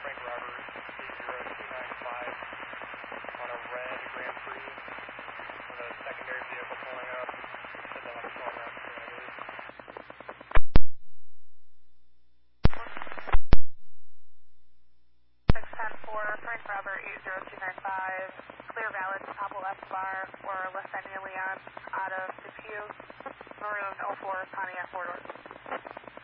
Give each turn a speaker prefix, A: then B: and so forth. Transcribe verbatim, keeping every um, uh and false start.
A: Frank Robert, eight zero two nine five, on a red Grand Prix with a secondary vehicle pulling up. Said they'll have a call around soon, I believe.
B: six ten four, Frank Robert, eight zero two nine five, clear valid to Pablo Escobar or Lefenia Leon out of Depew, maroon oh four Pontiac four door.